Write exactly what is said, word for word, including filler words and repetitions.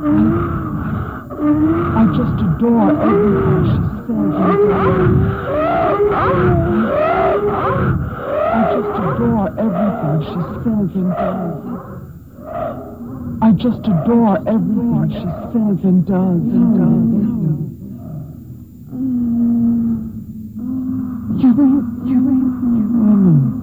I just adore everything she says and does. I just adore everything she says and does. I just adore everything she says and does and does. You, you, you, you,